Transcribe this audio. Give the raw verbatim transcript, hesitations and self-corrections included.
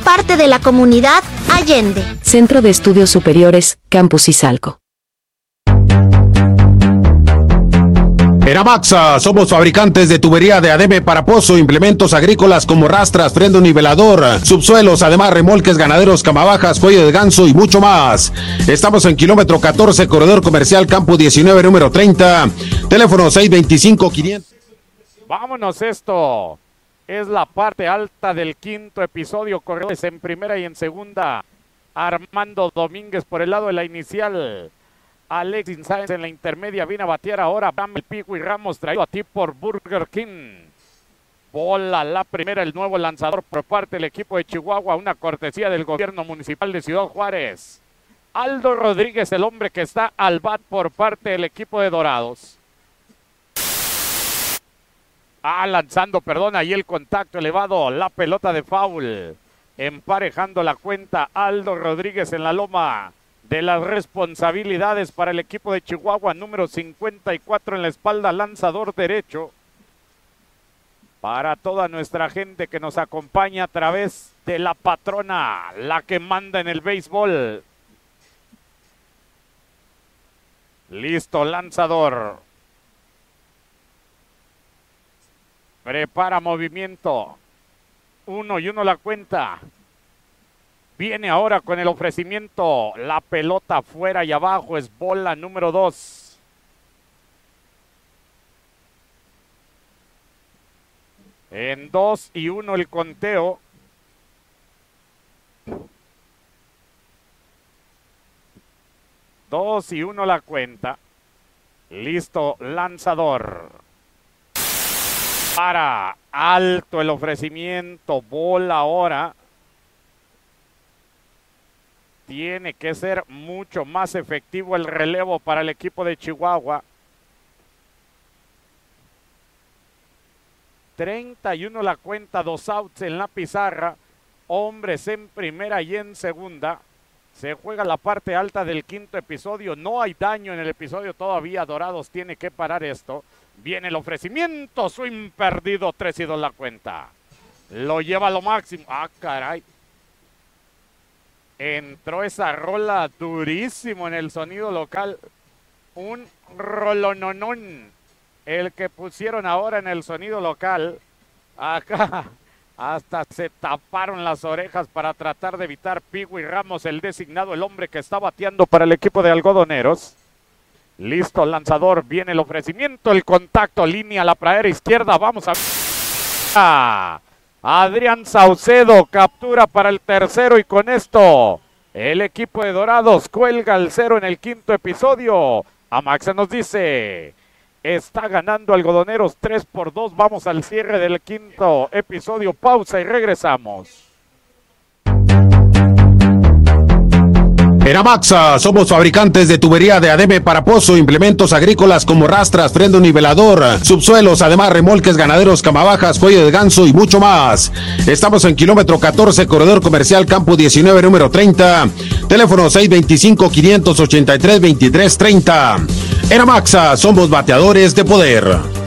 parte de la comunidad Allende. Centro de Estudios Superiores, Campus Izalco. Eramaxa, somos fabricantes de tubería de ademe para pozo, implementos agrícolas como rastras, freno nivelador, subsuelos, además remolques ganaderos, camabajas, cuello de ganso y mucho más. Estamos en kilómetro catorce, corredor comercial Campo diecinueve, número treinta, teléfono seis veinticinco quinientos. Vámonos, esto es la parte alta del quinto episodio, corredores en primera y en segunda. Armando Domínguez por el lado de la inicial. Alexis Sáenz en la intermedia, viene a batear ahora Bram el Pico y Ramos, traído a ti por Burger King. Bola la primera, el nuevo lanzador por parte del equipo de Chihuahua, una cortesía del gobierno municipal de Ciudad Juárez. Aldo Rodríguez, el hombre que está al bat por parte del equipo de Dorados. Ah, lanzando, perdón, ahí el contacto elevado, la pelota de foul. Emparejando la cuenta, Aldo Rodríguez en la loma de las responsabilidades para el equipo de Chihuahua, número cincuenta y cuatro en la espalda, lanzador derecho. Para toda nuestra gente que nos acompaña a través de la patrona, la que manda en el béisbol. Listo, lanzador. Prepara movimiento. Uno y uno la cuenta. Viene ahora con el ofrecimiento. La pelota fuera y abajo. Es bola número dos. En dos y uno el conteo. Dos y uno la cuenta. Listo, lanzador. Para alto el ofrecimiento. Bola ahora. Tiene que ser mucho más efectivo el relevo para el equipo de Chihuahua. treinta y uno la cuenta, dos outs en la pizarra. Hombres en primera y en segunda. Se juega la parte alta del quinto episodio. No hay daño en el episodio todavía. Dorados tiene que parar esto. Viene el ofrecimiento. Swing perdido. tres y dos la cuenta. Lo lleva a lo máximo. Ah, caray. Entró esa rola durísimo en el sonido local. Un rolononón. El que pusieron ahora en el sonido local. Acá hasta se taparon las orejas para tratar de evitar Pigui Ramos, el designado, el hombre que está bateando para el equipo de algodoneros. Listo, lanzador. Viene el ofrecimiento, el contacto, línea a la pradera izquierda. Vamos a... Adrián Saucedo captura para el tercero y con esto el equipo de Dorados cuelga el cero en el quinto episodio. Amaxa nos dice, está ganando Algodoneros tres por dos. Vamos al cierre del quinto episodio. Pausa y regresamos. Eramaxa, somos fabricantes de tubería de ademe para pozo, implementos agrícolas como rastras, freno nivelador, subsuelos, además remolques ganaderos, camabajas, cuello de ganso y mucho más. Estamos en kilómetro catorce, corredor comercial Campo diecinueve, número treinta, teléfono seis veinticinco quinientos ochenta y tres veintitrés treinta. Eramaxa, somos bateadores de poder.